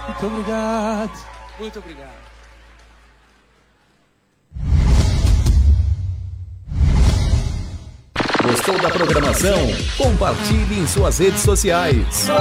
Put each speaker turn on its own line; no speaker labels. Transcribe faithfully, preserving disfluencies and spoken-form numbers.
Muito obrigado.
Muito obrigado.
Gostou da programação? Compartilhe em suas redes sociais.